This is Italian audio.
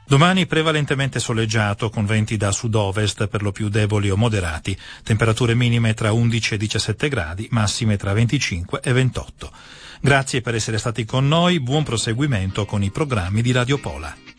Domani prevalentemente soleggiato con venti da sud-ovest per lo più deboli o moderati, temperature minime tra 11 e 17 gradi, massime tra 25 e 28. Grazie per essere stati con noi, buon proseguimento con i programmi di Radio Pola.